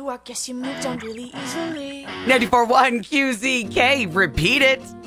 you, I guess you moved on really easily. 94.1 QZK, repeat it.